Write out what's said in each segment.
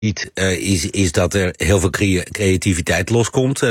is dat er heel veel creativiteit loskomt.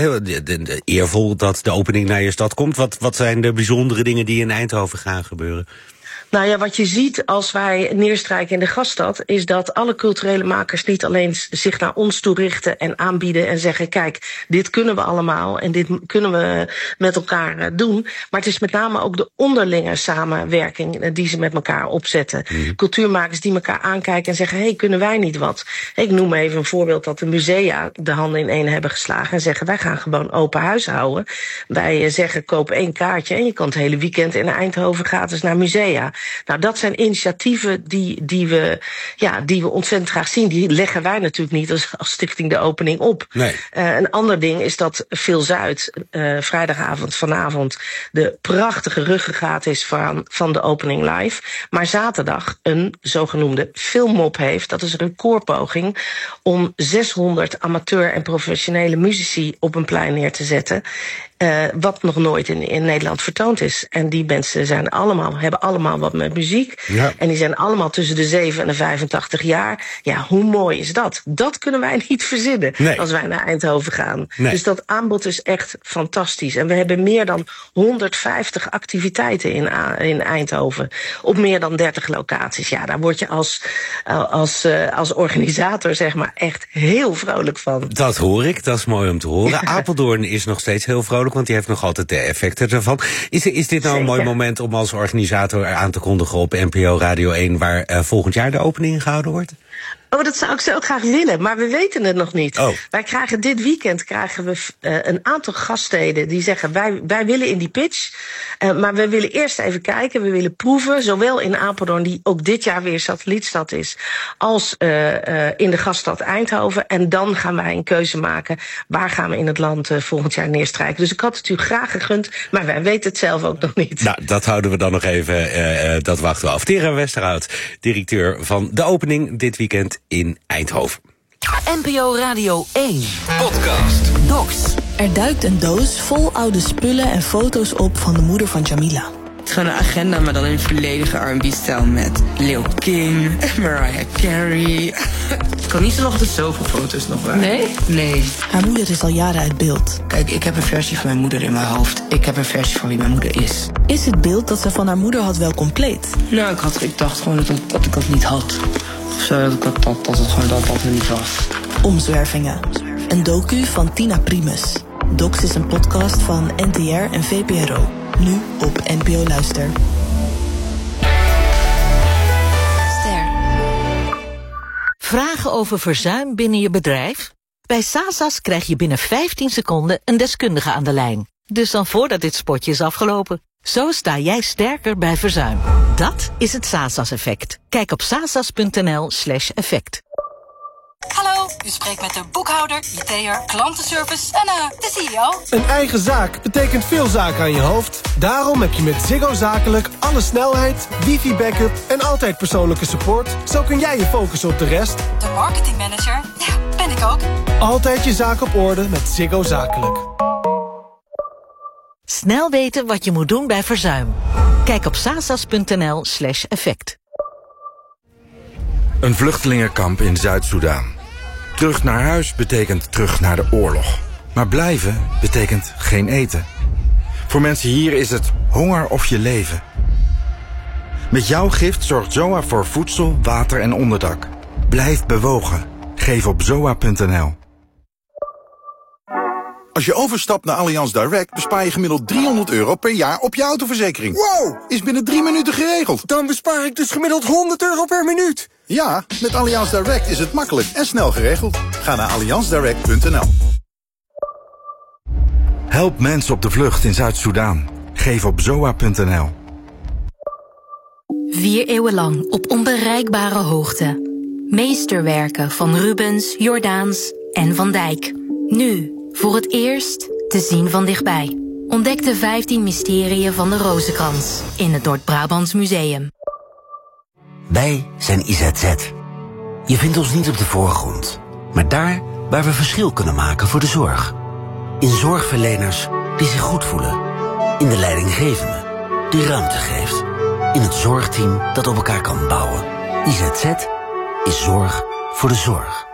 Eervol dat de opening naar je stad komt. Wat zijn de bijzondere dingen die in Eindhoven gaan gebeuren? Nou ja, wat je ziet als wij neerstrijken in de gaststad, is dat alle culturele makers niet alleen zich naar ons toe richten en aanbieden en zeggen, kijk, dit kunnen we allemaal en dit kunnen we met elkaar doen. Maar het is met name ook de onderlinge samenwerking die ze met elkaar opzetten. Cultuurmakers die elkaar aankijken en zeggen, hey, kunnen wij niet wat? Ik noem even een voorbeeld dat de musea de handen in één hebben geslagen en zeggen, wij gaan gewoon open huis houden. Wij zeggen, koop 1 kaartje en je kan het hele weekend in Eindhoven gratis naar musea. Nou, dat zijn initiatieven die we ontzettend graag zien. Die leggen wij natuurlijk niet als Stichting De Opening op. Nee. Een ander ding is dat Phil Zuid vrijdagavond, vanavond, de prachtige ruggengraat is van De Opening Live. Maar zaterdag een zogenoemde filmmop heeft. Dat is een recordpoging om 600 amateur en professionele muzici op een plein neer te zetten. Wat nog nooit in Nederland vertoond is. En die mensen hebben allemaal wat met muziek. Ja. En die zijn allemaal tussen de 7 en de 85 jaar. Ja, hoe mooi is dat? Dat kunnen wij niet verzinnen als wij naar Eindhoven gaan. Nee. Dus dat aanbod is echt fantastisch. En we hebben meer dan 150 activiteiten in Eindhoven. Op meer dan 30 locaties. Ja, daar word je als organisator zeg maar echt heel vrolijk van. Dat hoor ik, dat is mooi om te horen. Apeldoorn is nog steeds heel vrolijk, want die heeft nog altijd de effecten ervan. Is dit nou een mooi moment om als organisator aan te kondigen op NPO Radio 1... waar volgend jaar de opening gehouden wordt? Oh, dat zou ik zo graag willen, maar we weten het nog niet. Oh. Wij krijgen dit weekend een aantal gaststeden die zeggen, wij willen in die pitch, maar we willen eerst even kijken, we willen proeven, zowel in Apeldoorn, die ook dit jaar weer satellietstad is, als in de gaststad Eindhoven. En dan gaan wij een keuze maken, waar gaan we in het land volgend jaar neerstrijken. Dus ik had het u graag gegund, maar wij weten het zelf ook nog niet. Nou, dat houden we dan nog even, dat wachten we af. Tera Westerhout, directeur van De Opening dit weekend in Eindhoven. NPO Radio 1. Podcast. Docs. Er duikt een doos vol oude spullen en foto's op van de moeder van Jamila. Het is gewoon een agenda, maar dan in volledige R&B-stijl met Lil King, Mariah Carey. Ik kan niet zo nog de zoveel foto's nog waar. Nee. Haar moeder is al jaren uit beeld. Kijk, ik heb een versie van mijn moeder in mijn hoofd. Ik heb een versie van wie mijn moeder is. Is het beeld dat ze van haar moeder had wel compleet? Nou, ik dacht gewoon dat ik dat niet had. Of zo, dat het gewoon dat niet was. Omzwervingen. Een docu van Tina Primus. Docs is een podcast van NTR en VPRO. Nu op NPO Luister. Ster. Vragen over verzuim binnen je bedrijf? Bij Sasas krijg je binnen 15 seconden een deskundige aan de lijn. Dus dan voordat dit spotje is afgelopen. Zo sta jij sterker bij verzuim. Dat is het Sasas-effect. Kijk op sasas.nl/effect. Hallo, u spreekt met de boekhouder, IT'er, klantenservice en de CEO. Een eigen zaak betekent veel zaken aan je hoofd. Daarom heb je met Ziggo Zakelijk alle snelheid, wifi-backup en altijd persoonlijke support. Zo kun jij je focussen op de rest. De marketingmanager, ja, ben ik ook. Altijd je zaak op orde met Ziggo Zakelijk. Snel weten wat je moet doen bij verzuim. Kijk op sasas.nl/effect. Een vluchtelingenkamp in Zuid-Soedan. Terug naar huis betekent terug naar de oorlog. Maar blijven betekent geen eten. Voor mensen hier is het honger of je leven. Met jouw gift zorgt ZOA voor voedsel, water en onderdak. Blijf bewogen. Geef op zoa.nl. Als je overstapt naar Allianz Direct bespaar je gemiddeld €300 per jaar op je autoverzekering. Wow! Is binnen 3 minuten geregeld. Dan bespaar ik dus gemiddeld €100 per minuut. Ja, met Allianz Direct is het makkelijk en snel geregeld. Ga naar allianzdirect.nl. Help mensen op de vlucht in Zuid-Soedan. Geef op zoa.nl. 4 eeuwen lang op onbereikbare hoogte. Meesterwerken van Rubens, Jordaens en Van Dijk. Nu, voor het eerst, te zien van dichtbij. Ontdek de 15 mysterieën van de Rozenkrans in het Noord-Brabants Museum. Wij zijn IZZ. Je vindt ons niet op de voorgrond, maar daar waar we verschil kunnen maken voor de zorg. In zorgverleners die zich goed voelen. In de leidinggevende die ruimte geeft. In het zorgteam dat op elkaar kan bouwen. IZZ is zorg voor de zorg.